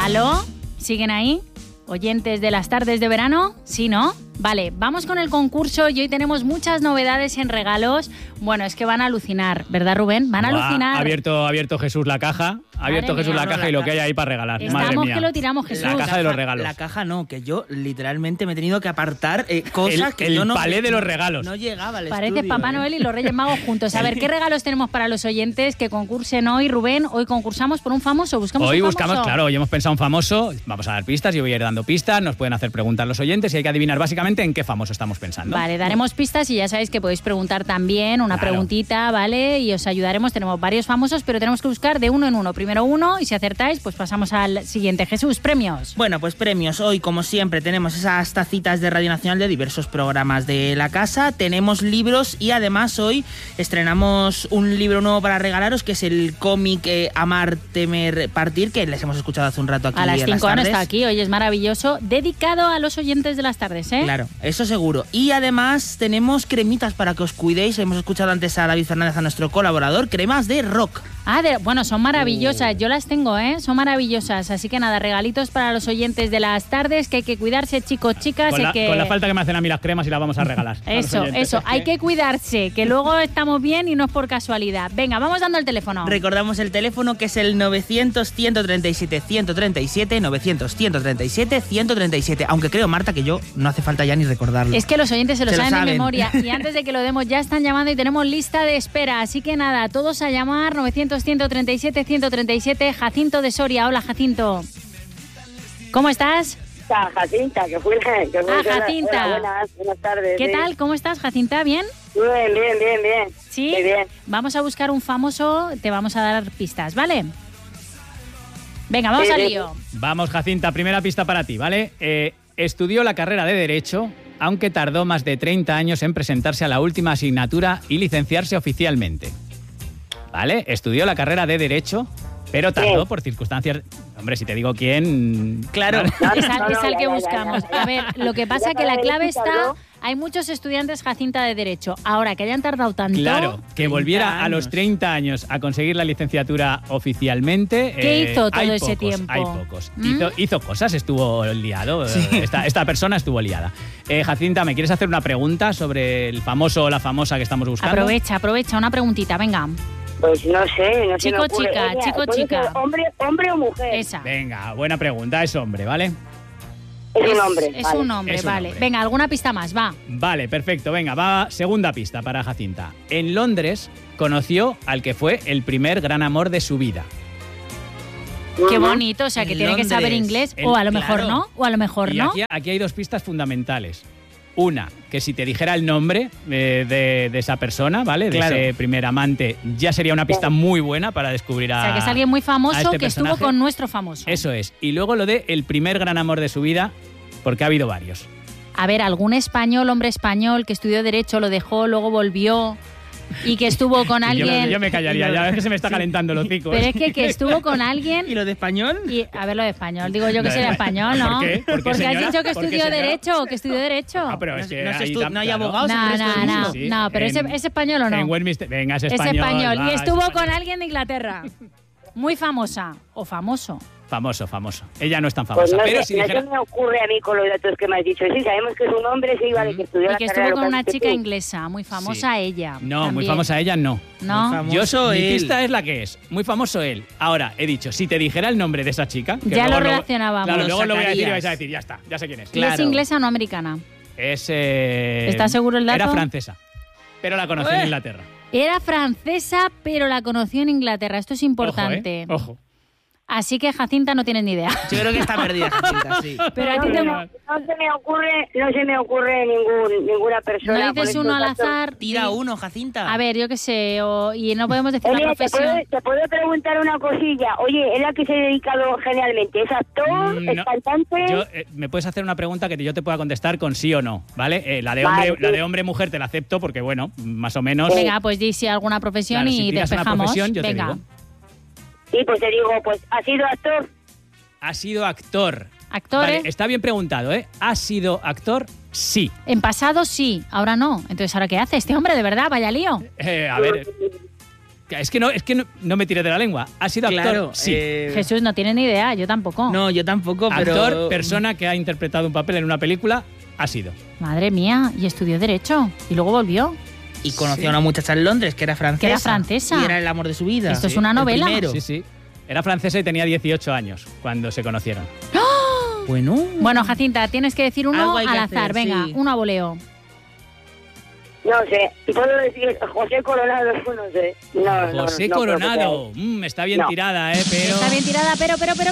¿Aló? ¿Siguen ahí? ¿Oyentes de las tardes de verano? ¿Sí, no? Vale, vamos con el concurso y hoy tenemos muchas novedades en regalos. Bueno, es que van a alucinar, ¿verdad, Rubén? Van a alucinar. Ha abierto Jesús la caja. Ha abierto Jesús la caja y lo que hay ahí para regalar. Estamos Madre mía. que lo tiramos, Jesús. La caja de los regalos. La caja no, que yo literalmente me he tenido que apartar cosas que yo no... El palé de los regalos. No llegaba al Parece estudio. Papá Noel y los Reyes Magos juntos. A ver, ¿qué regalos tenemos para los oyentes que concursen hoy, Rubén? Hoy concursamos por un famoso, buscamos Hoy un famoso. buscamos, claro, hoy hemos pensado un famoso. Vamos a dar pistas, yo voy a ir dando pistas. Nos pueden hacer preguntas los oyentes y hay que adivinar básicamente en qué famoso estamos pensando. Vale, daremos pistas y ya sabéis que podéis preguntar también una preguntita, ¿vale? Y os ayudaremos. Tenemos varios famosos, pero tenemos que buscar de uno en uno. Primero uno y si acertáis, pues pasamos al siguiente. Jesús, premios. Bueno, pues premios. Hoy, como siempre, tenemos esas tacitas de Radio Nacional de diversos programas de la casa. Tenemos libros y además hoy estrenamos un libro nuevo para regalaros, que es el cómic Amar, Temer, Partir, que les hemos escuchado hace un rato aquí A las 5 tardes. está aquí, hoy es maravilloso. Dedicado a los oyentes de las tardes, ¿eh? Claro, eso seguro. Y además tenemos cremitas para que os cuidéis. Hemos escuchado antes a David Fernández, a nuestro colaborador. Cremas de rock. Bueno, son maravillosas. Yo las tengo, ¿eh? Son maravillosas. Así que nada, regalitos para los oyentes de las tardes, que hay que cuidarse, chicos, chicas. Con la falta que me hacen a mí las cremas y las vamos a regalar. Eso, hay que cuidarse, que luego estamos bien y no es por casualidad. Venga, vamos dando el teléfono. Recordamos el teléfono, que es el 900-137-137, 900-137-137. Aunque creo, Marta, que yo no hace falta ya ni recordarlo. Es que los oyentes se lo saben de memoria. saben. Y antes de que lo demos, ya están llamando y tenemos lista de espera. Así que nada, todos a llamar, 900-137-137. Jacinto de Soria. Hola, Jacinto. ¿Cómo estás? Jacinta, que fue Jacinta. Hola, buenas tardes. ¿Qué tal? ¿Cómo estás, Jacinta? ¿Bien? Bien. ¿Sí? Muy bien. Vamos a buscar un famoso, te vamos a dar pistas, ¿vale? Venga, vamos al lío. Vamos, Jacinta, primera pista para ti, ¿vale? Estudió la carrera de Derecho, aunque tardó más de 30 años en presentarse a la última asignatura y licenciarse oficialmente. ¿Vale? Estudió la carrera de Derecho, pero tardó por circunstancias... Hombre, si te digo quién... Claro. Es al que buscamos. A ver, lo que pasa es que la clave está... Hay muchos estudiantes, Jacinta, de Derecho. Ahora, que hayan tardado tanto... Claro, que volviera a los 30 años a conseguir la licenciatura oficialmente... ¿Qué hizo todo ese pocos, tiempo? Hay pocos. Hizo cosas, estuvo liado. Sí. Esta persona estuvo liada. Jacinta, ¿me quieres hacer una pregunta sobre el famoso o la famosa que estamos buscando? Aprovecha, una preguntita, venga. Pues no sé. Chico, chica. ¿Hombre o mujer? Esa. Venga, buena pregunta, es hombre, ¿vale? Es un hombre. Es un hombre, vale. Venga, alguna pista más, va. Vale, perfecto. Venga, va segunda pista para Jacinta. En Londres conoció al que fue el primer gran amor de su vida. Qué bonito, o sea, que tiene que saber inglés. O a lo mejor no, o a lo mejor no. Aquí hay dos pistas fundamentales. Una, que si te dijera el nombre de esa persona, ¿vale? De ese primer amante, ya sería una pista muy buena para descubrir a... O sea, que es alguien muy famoso que personaje. estuvo con nuestro famoso. Eso es. Y luego lo de el primer gran amor de su vida, porque ha habido varios. A ver, algún hombre español que estudió Derecho, lo dejó, luego volvió... Y que estuvo con alguien... Yo me callaría, ya ves que se me está calentando el hocico. Pero es que estuvo con alguien... ¿Y lo de español? A ver, lo de español. Digo yo que sería español, ¿no? ¿Por qué? Porque has dicho que estudió Derecho, Ah, pero es que no hay abogados. No, pero ¿es español o no? En Westminster, venga, es español. Es español. Va, Y estuvo con alguien de Inglaterra. Muy famosa. O famoso. Famoso. Ella no es tan famosa. Pues pero si no dijera... se me ocurre a mí con los datos que me has dicho. Sí, sabemos que es un hombre, sí, vale, que estudió Y la que carrera. estuvo con una local, chica sí. inglesa. Muy famosa ella. No, también. muy famosa ella no. ¿No? Muy Mi él. pista es la que es. Muy famoso él. Ahora, he dicho, si te dijera el nombre de esa chica... que Ya luego lo relacionábamos. Claro, Lo luego lo voy a decir y sacarías. vais a decir, ya está, ya sé quién es. ¿Y es inglesa o no americana? Es... ¿Estás seguro el dato? Era francesa, pero la conocí en Inglaterra. Era francesa, pero la conoció en Inglaterra. Esto es importante. Ojo. Así que Jacinta no tienes ni idea. Yo creo que está perdida, Jacinta, sí. Pero a ti te... No se me ocurre ninguna persona. No dices con uno estos al datos. azar. Tira uno, Jacinta. A ver, yo qué sé, y no podemos decir la Oye, profesión. ¿te puedo preguntar una cosilla? Oye, ¿es la que se ha dedicado generalmente? ¿Es actor? ¿Es No. cantante? Me puedes hacer una pregunta que yo te pueda contestar con sí o no, ¿vale? La de hombre-mujer te la acepto porque, bueno, más o menos... Venga, pues di si alguna profesión Claro, y si tiras una despejamos. profesión, yo te Venga. digo. Sí, pues te digo, pues ha sido actor. Ha sido actor. Actor, Vale, ¿eh? está bien preguntado, ¿eh? ¿Ha sido actor? Sí. En pasado sí, ahora no. Entonces, ¿ahora qué hace este hombre? De verdad, vaya lío. A ver, Es que no me tires de la lengua. ¿Ha sido actor? Claro, Sí. Jesús no tiene ni idea, yo tampoco. No, yo tampoco, pero... Actor, persona que ha interpretado un papel en una película, ha sido. Madre mía, y estudió Derecho. Y luego volvió. Y conoció a una muchacha en Londres que era francesa. Que era francesa. Y era el amor de su vida. Esto es una novela. El primero. Sí. Era francesa y tenía 18 años cuando se conocieron. Bueno. Bueno, Jacinta, tienes que decir uno Algo hay al que azar. hacer, Venga, sí. uno a voleo. No sé. ¿Puedo decir José Coronado? No sé. No, José no, Coronado. Está bien No. tirada, pero... Está bien tirada, pero...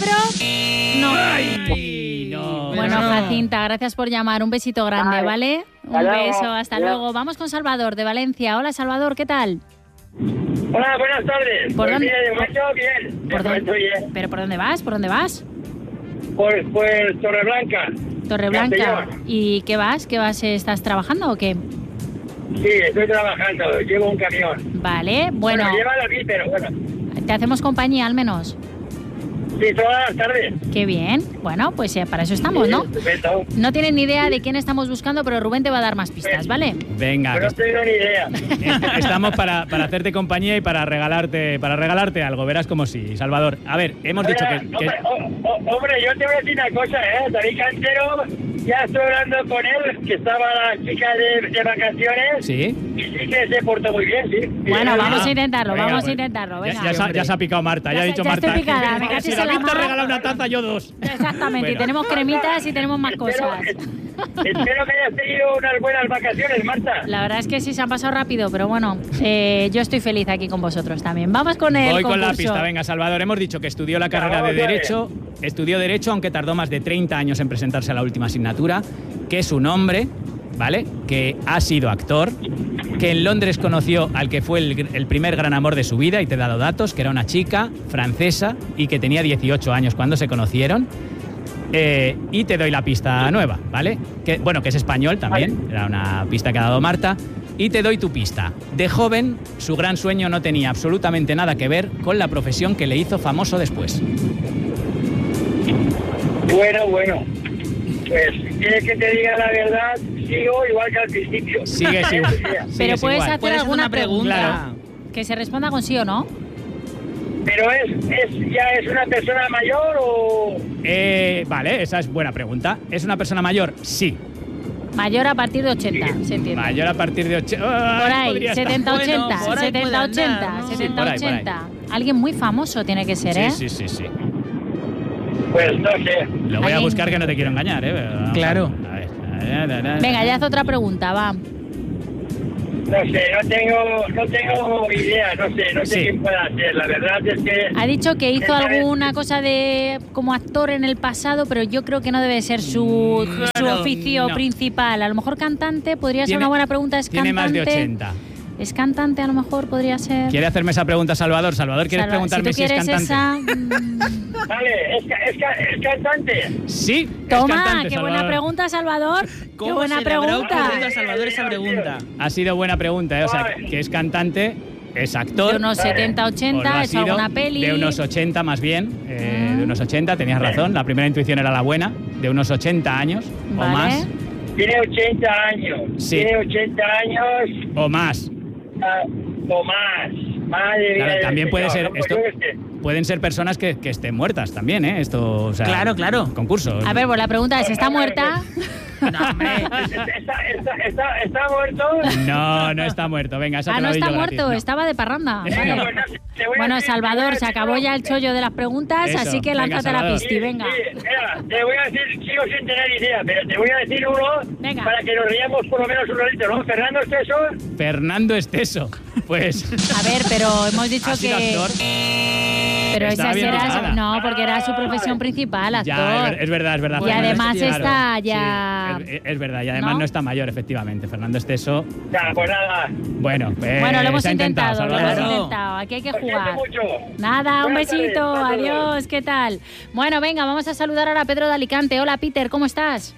No. Ay, no. Bueno, No. Jacinta, gracias por llamar. Un besito grande, Vale. ¿vale? Un Hasta luego. beso, hasta Adiós. luego. Vamos con Salvador, de Valencia. Hola, Salvador, ¿qué tal? Hola, buenas tardes. ¿Por Pues dónde? mira, de momento bien. ¿Por De momento bien. ¿Pero por dónde vas? ¿Por dónde vas? Pues Torreblanca. Torreblanca. Castellón. ¿Y qué vas? ¿Estás trabajando o qué? Sí, estoy trabajando. Llevo un camión. Vale, bueno, Lleva la aquí, pero bueno. te hacemos compañía al menos. Sí, todas las tardes. Qué bien. Bueno, pues para eso estamos, ¿no? Perfecto. No tienen ni idea de quién estamos buscando, pero Rubén te va a dar más pistas, ¿vale? Venga, Pero no tengo ni idea. estamos para hacerte compañía y para regalarte algo. Verás como sí, Salvador. A ver, hemos dicho que... Hombre, yo te voy a decir una cosa, ¿eh? David Cantero, ya estoy hablando con él, que estaba la chica de vacaciones. Sí. Y sí que se portó muy bien, sí. Bueno, Sí, vamos a ah, intentarlo, Venga, vamos pues, a intentarlo. Venga. Ya se ha picado Marta, ya ha dicho ya Marta. estoy picada, me que cachis si en la David te mar. regala una taza, yo dos. Exactamente, y Bueno. tenemos cremitas y tenemos más cosas. Espero que hayas tenido unas buenas vacaciones, Marta. La verdad es que sí, se han pasado rápido, pero bueno, yo estoy feliz aquí con vosotros también. Vamos con el Voy con la concurso. pista, venga, Salvador. Hemos dicho que estudió la carrera de vamos a ver. Derecho. Estudió Derecho, aunque tardó más de 30 años en presentarse a la última asignatura. Que es un hombre, ¿vale? Que ha sido actor. Que en Londres conoció al que fue el primer gran amor de su vida, y te he dado datos, que era una chica francesa y que tenía 18 años cuando se conocieron. Y te doy la pista nueva, ¿vale? Que es español también, era una pista que ha dado Marta. Y te doy tu pista. De joven, su gran sueño no tenía absolutamente nada que ver con la profesión que le hizo famoso después. Bueno. Pues, ¿quieres que te diga la verdad? Sigo igual que al principio. Sigues igual. Pero Sigues puedes igual. hacer Puedes hacer alguna una pregunta. Claro. que se responda con sí o no. ¿Pero ya es una persona mayor o...? Vale, esa es buena pregunta. ¿Es una persona mayor? Sí. Mayor a partir de 80, se entiende. Mayor a partir de 80. Por ahí, 70-80, Bueno, por ahí puede 70-80, andar, ¿no? Sí, por ahí, por ahí. 70-80. Alguien muy famoso tiene que ser, ¿eh? Sí. Pues no sé. Lo voy a Alguien- buscar, que no te quiero engañar, ¿eh? Claro. A ver. Venga, ya haz otra pregunta, va. No sé, no tengo idea, no sé Sí. quién pueda ser. La verdad es que... Ha dicho que hizo Esta vez- alguna cosa de como actor en el pasado, pero yo creo que no debe ser su Claro, oficio no. principal. A lo mejor cantante podría ser Tiene- una buena pregunta. ¿Es Tiene cantante? más de 80. ¿Es cantante a lo mejor podría ser? ¿Quiere hacerme esa pregunta, Salvador? Salvador, ¿quieres Salva- preguntarme si tú quieres es cantante? esa... Vale, es cantante. Sí, es Toma, cantante, qué Salvador. buena pregunta, Salvador. Qué ¿Cómo buena se le habrá pregunta. ocurrido a Salvador esa pregunta? Ha sido buena pregunta, ¿eh? O sea, que es cantante, es actor. De unos o lo 70-80, ha ha hecho sido, alguna peli. De unos 80 más bien, de unos 80, tenías razón, la primera intuición era la buena, de unos 80 años o Vale. más. Tiene 80 años. Sí. Tiene 80 años O más. o más. Madre mía. Claro, del también puede Señor, ser, no, pues esto, yo qué sé. pueden ser personas que estén muertas también, ¿eh? Esto, o sea, Claro. concurso. A ver, pues la pregunta es, ¿está muerta? No, hombre. ¿Está muerto? No está muerto. Venga, esa Ah, te la no doy está yo gratis, muerto, no. estaba de parranda. Bueno, Vale. pues no sé, te voy a Bueno, decir- Salvador, te se voy a acabó decir ya el chollo de las preguntas, Eso, así que venga, lánzate la Salvador. pisti, venga. Sí, mira, te voy a decir, sigo sin tener idea, pero te voy a decir uno Venga. para que nos riamos por lo menos un ratito, ¿no? Fernando Esteso. Fernando Esteso. Pues A ver, pero hemos dicho ha sido que... actor. Pero Estaba esa bien será... tirada. No, porque era su profesión principal, actor. Ya, es verdad. Y Fernando además Esteso, está claro. ya... Sí, es verdad, y además ¿No? no está mayor, efectivamente. Fernando Esteso, Ya, pues nada. bueno, Bueno, lo hemos se ha intentado, lo Salvador. hemos Claro. intentado. Aquí hay que Lo siento jugar. mucho. Nada, un Buenas tardes, besito, hasta luego. adiós, ¿qué tal? Bueno, venga, vamos a saludar ahora a Pedro de Alicante. Hola, Peter, ¿cómo estás?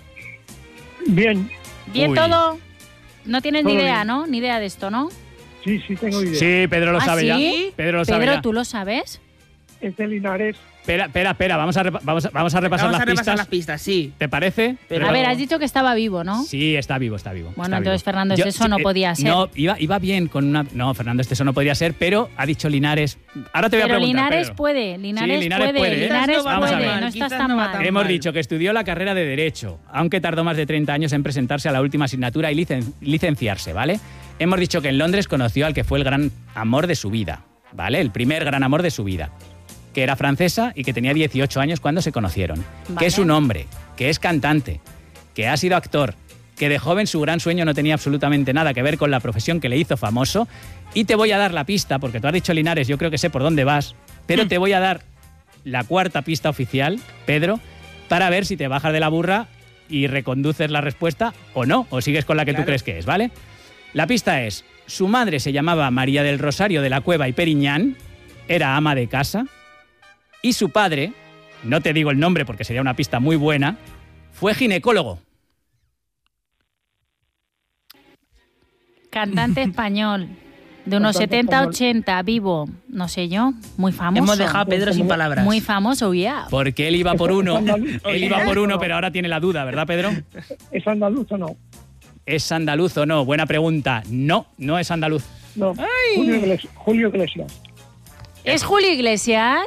Bien, ¿Bien Uy. todo? No tienes ni Todo idea, bien. ¿no? Ni idea de esto, ¿no? sí tengo idea. Sí, Pedro lo ¿Ah, sabe ya. sí? Pedro lo sabe Pedro, ya. ¿tú lo sabes? es de Linares. Espera, vamos a repasar las pistas. Sí. ¿Te parece? A ver, has dicho que estaba vivo, ¿no? Sí, está vivo. Bueno, entonces, Fernando, eso no podía ser. No, iba bien con una... No, Fernando, eso no podría ser, pero ha dicho Linares. Ahora te voy a preguntar, Linares Pedro. puede, Linares puede, Linares no estás tan mal. Hemos dicho que estudió la carrera de Derecho, aunque tardó más de 30 años en presentarse a la última asignatura y licenciarse, ¿vale? Hemos dicho que en Londres conoció al que fue el gran amor de su vida, ¿vale? El primer gran amor de su vida, que era francesa y que tenía 18 años cuando se conocieron. Vale. Que es un hombre, que es cantante, que ha sido actor, que de joven su gran sueño no tenía absolutamente nada que ver con la profesión que le hizo famoso. Y te voy a dar la pista, porque tú has dicho Linares, yo creo que sé por dónde vas, pero te voy a dar la cuarta pista oficial, Pedro, para ver si te bajas de la burra y reconduces la respuesta o no, o sigues con la que tú crees que es, ¿vale? La pista es, su madre se llamaba María del Rosario de la Cueva y Periñán, era ama de casa, y su padre, no te digo el nombre porque sería una pista muy buena, fue ginecólogo. Cantante español, de unos 70-80, vivo, no sé yo, muy famoso. Hemos dejado a Pedro sin palabras. Muy famoso, ya. Porque él iba por uno, pero ahora tiene la duda, ¿verdad, Pedro? ¿Es andaluz o no? ¿Es andaluz o no? Buena pregunta. No, no es andaluz. No. Julio Iglesias. ¿Es Julio Iglesias?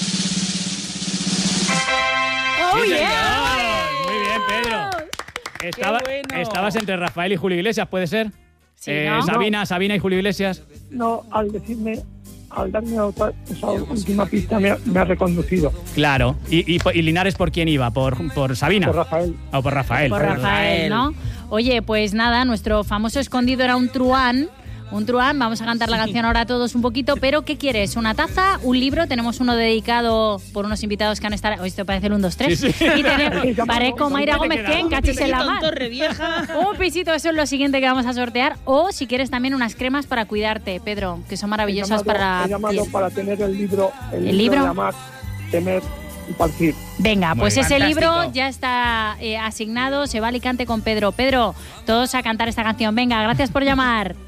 ¡Oh, Sí, yeah! señor. Muy bien, Pedro. Estabas entre Rafael y Julio Iglesias, ¿puede ser? Sí, ¿no? Sabina y Julio Iglesias. No, al darme esa última pista me ha reconducido. Claro. ¿Y Linares por quién iba? ¿Por Sabina? Por Rafael. O por Rafael. Por Rafael, ¿no? Oye, pues nada, nuestro famoso escondido era un truán. Vamos a cantar la canción ahora todos un poquito, pero ¿qué quieres? ¿Una taza? ¿Un libro? Tenemos uno dedicado por unos invitados que han estado... Esto parece el 1, 2, 3. Sí. Y tenemos Pareco, Mayra Gómez, ¿quién? Cachis en la mar. Un pisito, eso es lo siguiente que vamos a sortear. O si quieres también unas cremas para cuidarte, Pedro, que son maravillosas para... He llamado para tener el libro. ¿El libro? De Amar, Temer y Partir. Venga, pues bien. ese Fantástico. libro ya está asignado, se va a Alicante con Pedro. Pedro, todos a cantar esta canción. Venga, gracias por llamar.